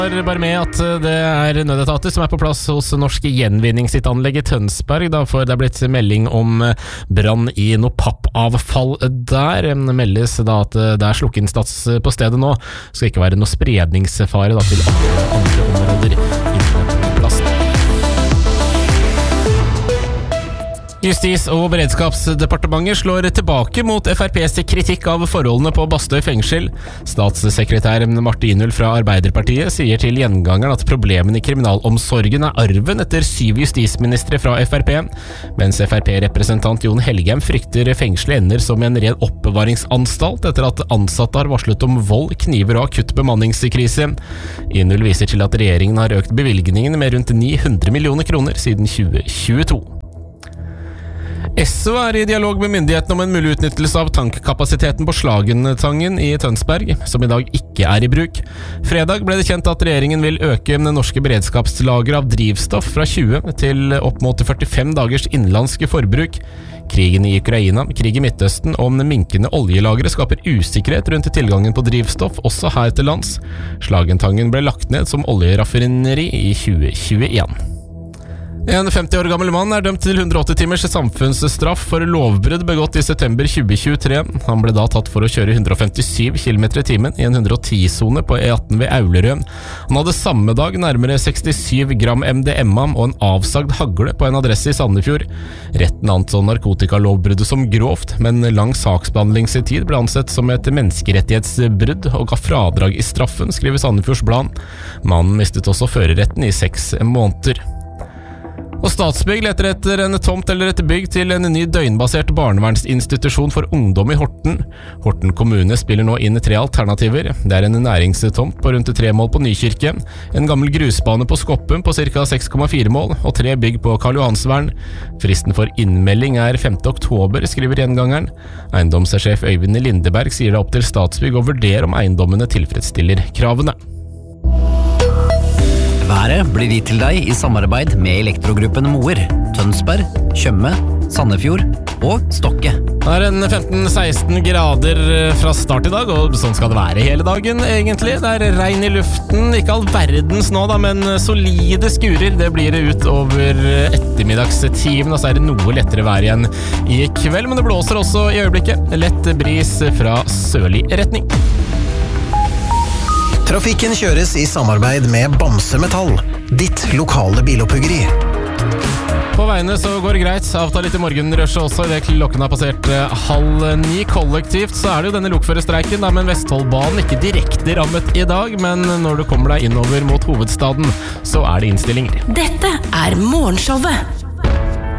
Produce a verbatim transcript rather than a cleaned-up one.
Bare med at det er nødetater som er på plass hos Norsk Gjenvinningsanlegg i Tønsberg, da, for det er blitt melding om brann i noe pappavfall der. Det meldes da at det er slukkinnsats på stedet nå. Det skal ikke være noe spredningsfare da, til andre områder innen plast. Justis- og beredskapsdepartementet slår tilbake mot F R P's kritikk av forholdene på Bastøy fengsel. Statssekretær Marte Inulf fra Arbeiderpartiet sier til Gjengangeren at problemene i kriminalomsorgen er arven etter syv justisministre fra F R P, mens F R P-representant Jon Helgheim frykter fengselet ender som en ren oppbevaringsanstalt etter at ansatte har varslet om vold, kniver og akutt bemanningskrise. Inulf viser til at regjeringen har økt bevilgningen med rundt ni hundre millioner kroner siden tjue tjueto. Esso er i dialog med myndighetene om en mulig utnyttelse av tankkapasiteten på Slagentangen i Tønsberg, som i dag ikke er i bruk. Fredag ble det kjent at regjeringen vil øke den norske beredskapslager av drivstoff fra tjue til opp mot førtifem dagers innenlandske forbruk. Krigen i Ukraina, krig i Midtøsten og om minkende oljelagre skaper usikkerhet rundt tilgangen på drivstoff, også her til lands. Slagentangen ble lagt ned som oljeraffineri i tjue tjueen. En femti år gammel mann er dømt til hundre og åtti timers samfunnsstraff for lovbrudd begått i september tjue tjuetre. Han ble da tatt for å kjøre hundre og femtisyv kilometer i timen i en hundre og ti-sone på E atten ved Aulerød. Han hadde samme dag nærmere sekstisju gram M D M A og en avsagd hagle på en adresse i Sandefjord. Retten anså narkotikalovbruddet som grovt, men lang saksbehandlingstid ble ansett som et menneskerettighetsbrudd og ga fradrag i straffen, skriver Sandefjords Blad. Mannen mistet også førerretten i seks måneder. Og Statsbygg leter etter en tomt eller et bygg til en ny døgnbasert barnevernsinstitusjon for ungdom i Horten. Horten kommune spiller nå inn tre alternativer. Det er en næringstomt på rundt tre mål på Nykirke, en gammel grusbane på Skoppum på ca. seks komma fire mål, og tre bygg på Karl Johansvern. Fristen for innmelding er femte oktober, skriver Gjengangeren. Eiendomssjef Øyvind Lindeberg sier det opp til Statsbygg å vurdere om eiendommene tilfredsstiller kravene. Været blir gitt til deg i samarbeid med Elektrogruppen Moer, Tønsberg, Tjøme, Sandefjord og Stokke. Det er en femten til seksten grader fra start i dag, og sånn skal det være hele dagen egentlig. Det er regn i luften, ikke all verdens nå da, men solide skurer. Det blir det utover ettermiddagstimen, og så er det noe lettere vær igjen i kveld, men det blåser også i øyeblikket. Lett bris fra sørlig retning. Trafikken kjøres i samarbeid med Bamse Metall, ditt lokale biloppuggeri. På veiene så går det greit, avta litt i morgenrushet også, i det klokken har passert halv ni. Kollektivt så er det jo denne lokførerstreiken, da, men Vestfoldbanen ikke direkte rammet i dag, men når du kommer deg innover mot hovedstaden, så er det innstillinger. Dette er Morgenshowet